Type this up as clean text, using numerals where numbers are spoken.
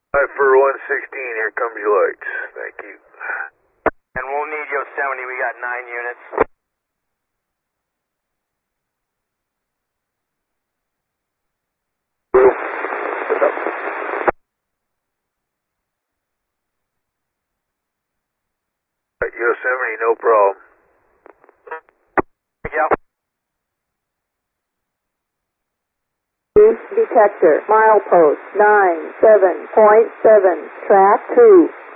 For 116, here comes your lights. Thank you. And we'll need Yosemite. We got 9 units. What's up? Yosemite, no problem. Yeah. Detector, milepost 97.7, track 2.